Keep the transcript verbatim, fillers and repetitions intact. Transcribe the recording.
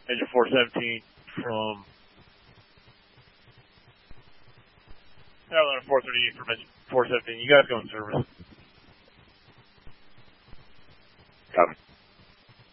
Engine four seventeen from Atlanta four thirty-eight from engine four seventeen. You guys go in service.